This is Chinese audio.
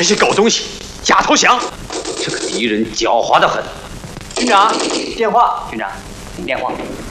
这些狗东西，假投降！这个敌人狡猾得很。 军长，电话。 军长，电话。